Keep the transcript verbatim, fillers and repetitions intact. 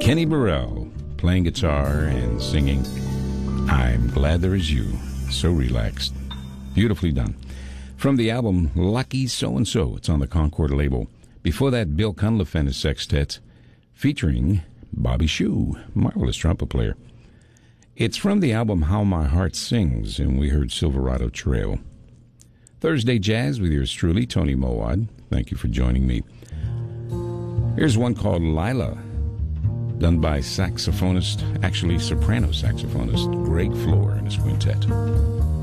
Kenny Burrell playing guitar and singing I'm Glad There Is You. So relaxed. Beautifully done. From the album Lucky So-and-So. It's on the Concord label. Before that, Bill Cunliffe and his sextet featuring Bobby Shue, marvelous trumpet player. It's from the album How My Heart Sings, and we heard Silverado Trail. Thursday Jazz with yours truly, Tony Mowad. Thank you for joining me. Here's one called Lila, done by saxophonist, actually soprano saxophonist, Greg Floor and his quintet.